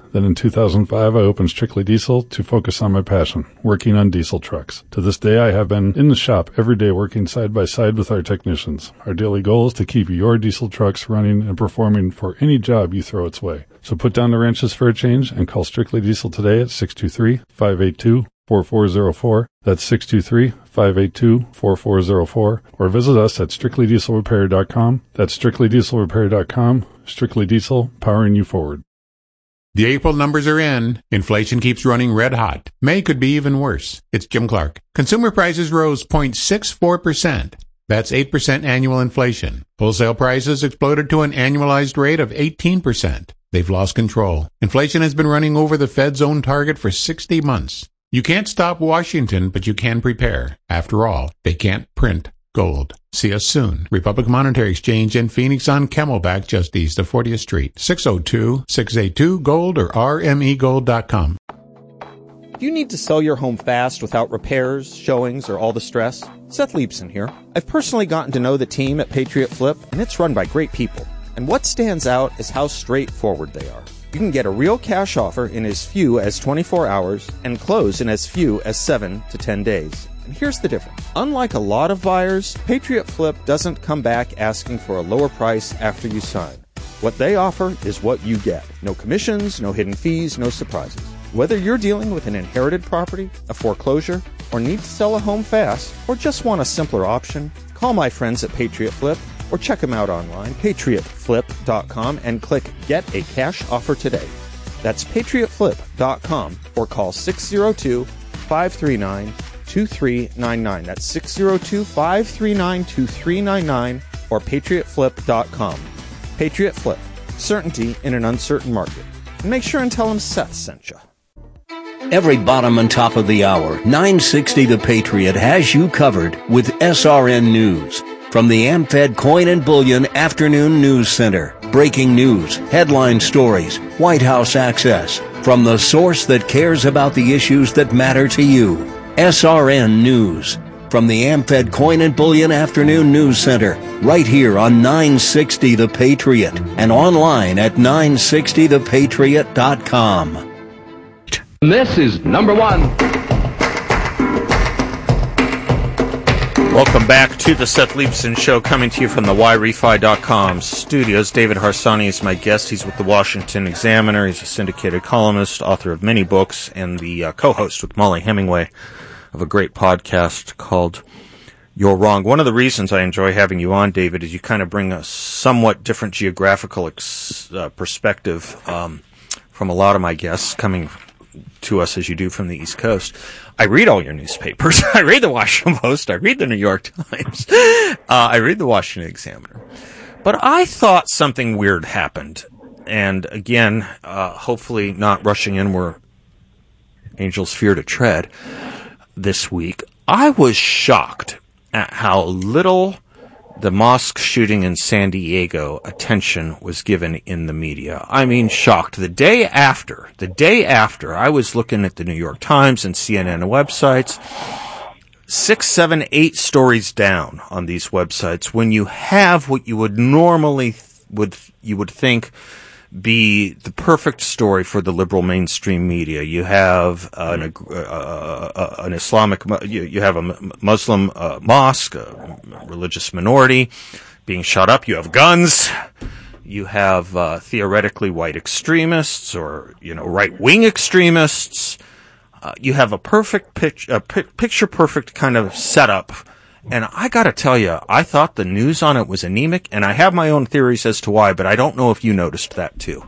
Then in 2005, I opened Strictly Diesel to focus on my passion, working on diesel trucks. To this day, I have been in the shop every day working side by side with our technicians. Our daily goal is to keep your diesel trucks running and performing for any job you throw its way. So put down the wrenches for a change and call Strictly Diesel today at 623-582-4404. That's 623-582-4404. Or visit us at strictlydieselrepair.com. That's strictlydieselrepair.com. Strictly Diesel, powering you forward. The April numbers are in. Inflation keeps running red hot. May could be even worse. It's Jim Clark. Consumer prices rose 0.64%. That's 8% annual inflation. Wholesale prices exploded to an annualized rate of 18%. They've lost control. Inflation has been running over the Fed's own target for 60 months. You can't stop Washington, but you can prepare. After all, they can't print gold. See us soon. Republic Monetary Exchange in Phoenix on Camelback, just east of 40th Street. 602-682-GOLD or rmegold.com. Do you need to sell your home fast without repairs, showings, or all the stress? Seth Leibson here. I've personally gotten to know the team at Patriot Flip, and it's run by great people. And what stands out is how straightforward they are. You can get a real cash offer in as few as 24 hours and close in as few as 7 to 10 days. And here's the difference. Unlike a lot of buyers, Patriot Flip doesn't come back asking for a lower price after you sign. What they offer is what you get. No commissions, no hidden fees, no surprises. Whether you're dealing with an inherited property, a foreclosure, or need to sell a home fast, or just want a simpler option, call my friends at Patriot Flip or check them out online, patriotflip.com, and click Get a Cash Offer today. That's patriotflip.com or call 602-539-2399. That's 602-539-2399 or patriotflip.com. Patriot Flip. Certainty in an uncertain market. And make sure and tell them Seth sent you. Every bottom and top of the hour, 960 The Patriot has you covered with SRN News. From the AmFed Coin and Bullion Afternoon News Center. Breaking news, headline stories, White House access. From the source that cares about the issues that matter to you. SRN News. From the AmFed Coin and Bullion Afternoon News Center. Right here on 960 The Patriot. And online at 960thepatriot.com. This is number one. Welcome back to the Seth Leibson Show, coming to you from the YRefi.com studios. David Harsanyi is my guest. He's with the Washington Examiner. He's a syndicated columnist, author of many books, and the co-host with Molly Hemingway of a great podcast called You're Wrong. One of the reasons I enjoy having you on, David, is you kind of bring a somewhat different geographical perspective from a lot of my guests coming to us as you do from the East Coast. I read all your newspapers. I read the Washington Post. I read the New York Times. I read the Washington Examiner. But I thought something weird happened. And again, hopefully not rushing in where angels fear to tread this week. I was shocked at how little the mosque shooting in San Diego attention was given in the media. I mean, shocked. The day after, I was looking at the New York Times and CNN websites, 6, 7, 8 stories down on these websites when you have what you would normally you would think be the perfect story for the liberal mainstream media. You have an Islamic, you have a Muslim mosque, a religious minority being shot up. You have guns. You have theoretically white extremists or right-wing extremists. You have a perfect picture-perfect kind of setup. And I got to tell you, I thought the news on it was anemic, and I have my own theories as to why, but I don't know if you noticed that too.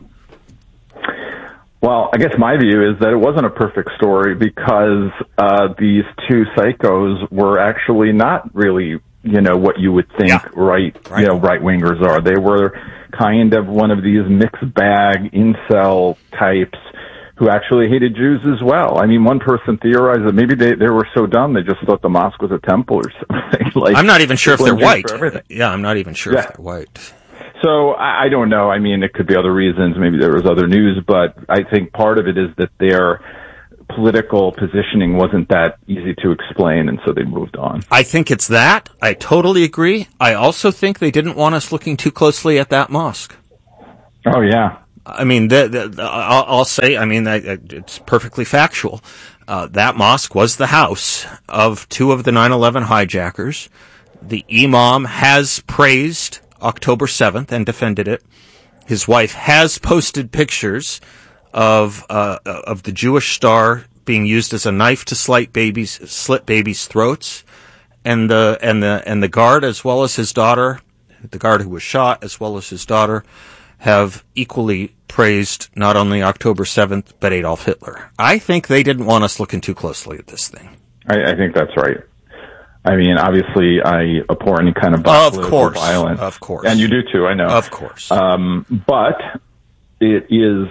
Well, I guess my view is that it wasn't a perfect story because these two psychos were actually not really, what you would think right-wingers are. They were kind of one of these mixed bag incel types who actually hated Jews as well. I mean, one person theorized that maybe they were so dumb they just thought the mosque was a temple or something. I'm not even sure if they're white. Yeah, I'm not even sure if they're white. So I don't know. I mean, it could be other reasons. Maybe there was other news, but I think part of it is that their political positioning wasn't that easy to explain, and so they moved on. I think it's that. I totally agree. I also think they didn't want us looking too closely at that mosque. Oh, yeah. I mean, I'll say, I mean, it's perfectly factual. That mosque was the house of two of the 9/11 hijackers. The imam has praised October 7th and defended it. His wife has posted pictures of the Jewish star being used as a knife to slit babies' throats, and the guard, as well as his daughter, the guard who was shot, as well as his daughter, have equally praised not only October 7th, but Adolf Hitler. I think they didn't want us looking too closely at this thing. I think that's right. I mean, obviously, I abhor any kind of political violence. Of course. And you do too, I know. Of course. But it is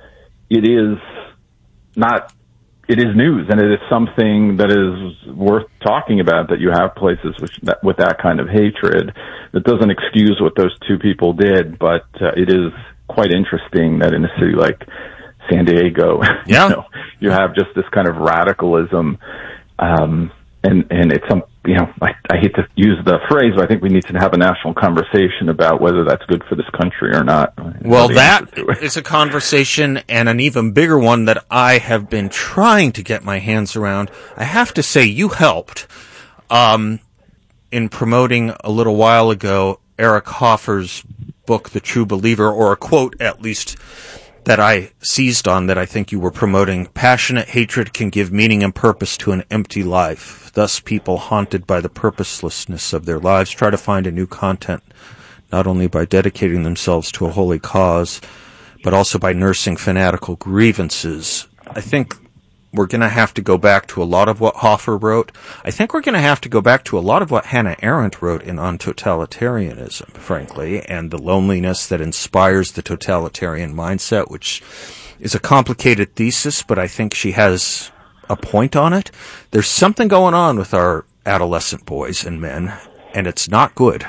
news, and it is something that is worth talking about, that you have places with that kind of hatred. That doesn't excuse what those two people did, but it is quite interesting that in a city like San Diego, you have just this kind of radicalism, and it's I hate to use the phrase, but I think we need to have a national conversation about whether that's good for this country or not. Well, that is a conversation, and an even bigger one that I have been trying to get my hands around. I have to say, you helped in promoting a little while ago Eric Hoffer's book, The True Believer, or a quote, at least, that I seized on that I think you were promoting. Passionate hatred can give meaning and purpose to an empty life. Thus, people haunted by the purposelessness of their lives try to find a new content, not only by dedicating themselves to a holy cause, but also by nursing fanatical grievances. I think we're going to have to go back to a lot of what Hoffer wrote. I think we're going to have to go back to a lot of what Hannah Arendt wrote in On Totalitarianism, frankly, and the loneliness that inspires the totalitarian mindset, which is a complicated thesis, but I think she has a point on it. There's something going on with our adolescent boys and men, and it's not good.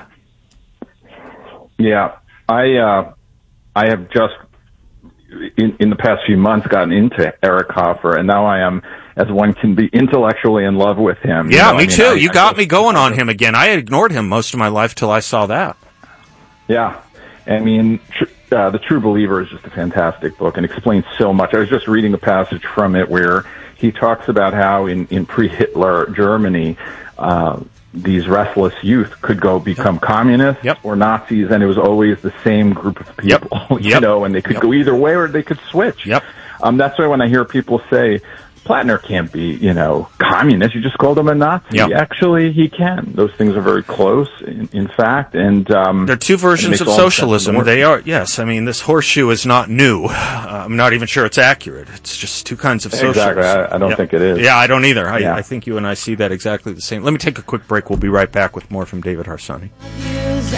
Yeah, I have just in the past few months gotten into Eric Hoffer, and now I am, as one can be, intellectually in love with him. Yeah, me too. You got me going on him again. I had ignored him most of my life till I saw that. Yeah, I mean, The True Believer is just a fantastic book and explains so much. I was just reading a passage from it where he talks about how in pre-Hitler Germany, these restless youth could become communists or Nazis, and it was always the same group of people, and they could go either way or they could switch. That's why when I hear people say, Plattner can't be, communist, you just called him a Nazi. Actually, he can. Those things are very close, in fact. And there are two versions of socialism. They are, yes. I mean, this horseshoe is not new. I'm not even sure it's accurate. It's just two kinds of socialism. Exactly. I don't think it is. Yeah, I don't either. I think you and I see that exactly the same. Let me take a quick break. We'll be right back with more from David Harsanyi.